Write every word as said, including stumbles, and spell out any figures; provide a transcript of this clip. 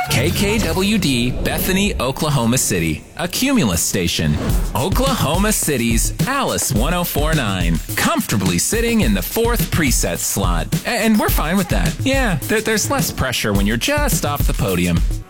K K W D, Bethany, Oklahoma City, a Cumulus station. Oklahoma City's Alice ten forty-nine, comfortably sitting in the fourth preset slot. And we're fine with that. Yeah, there's less pressure when you're just off the podium.